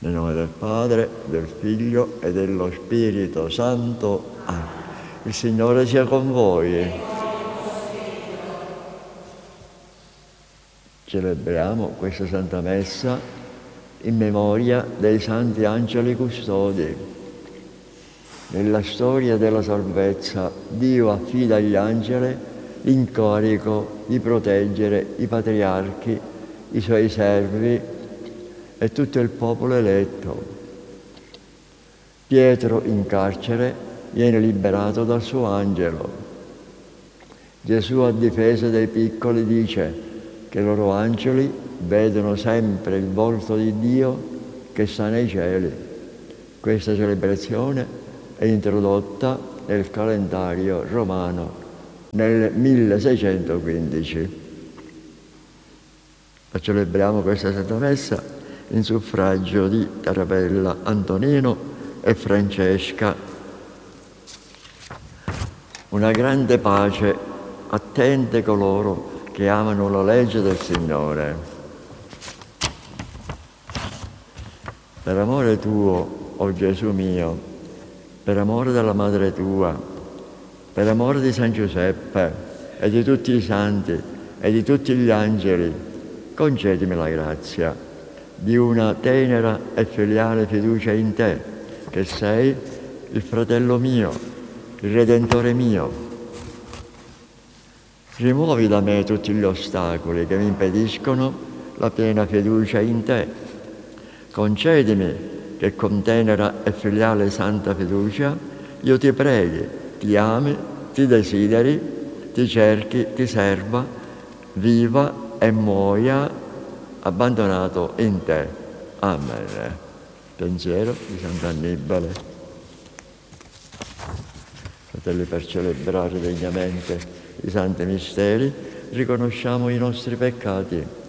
Nel nome del Padre, del Figlio e dello Spirito Santo. Amen. Il Signore sia con voi. Celebriamo questa Santa Messa in memoria dei Santi Angeli Custodi. Nella storia della salvezza, Dio affida agli angeli l'incarico di proteggere i patriarchi, i suoi servi e tutto il popolo eletto. Pietro, in carcere, viene liberato dal suo angelo. Gesù, a difesa dei piccoli, dice che i loro angeli vedono sempre il volto di Dio che sta nei cieli. Questa celebrazione è introdotta nel calendario romano nel 1615. La celebriamo questa Santa Messa in suffragio di Tarabella Antonino e Francesca. Una grande pace attende coloro che amano la legge del Signore. Per amore tuo, o Gesù mio, per amore della Madre tua, per amore di San Giuseppe e di tutti i santi e di tutti gli angeli, concedimi la grazia di una tenera e filiale fiducia in te, che sei il fratello mio, il Redentore mio. Rimuovi da me tutti gli ostacoli che mi impediscono la piena fiducia in te. Concedimi che con tenera e filiale santa fiducia io ti preghi, ti ami, ti desideri, ti cerchi, ti serva, viva e muoia abbandonato in te. Amen. Pensiero di Sant'Annibale. Fratelli, per celebrare degnamente i santi misteri, riconosciamo i nostri peccati.